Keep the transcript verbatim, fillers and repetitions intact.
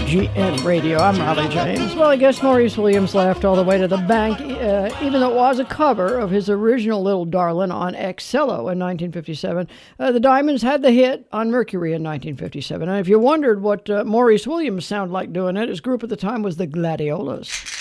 G N Radio. I'm Raleigh James. Well, I guess Maurice Williams laughed all the way to the bank, uh, even though it was a cover of his original Little Darlin' on Excello in nineteen fifty-seven. Uh, the Diamonds had the hit on Mercury in nineteen fifty-seven. And if you wondered what uh, Maurice Williams sounded like doing it, his group at the time was the Gladiolas.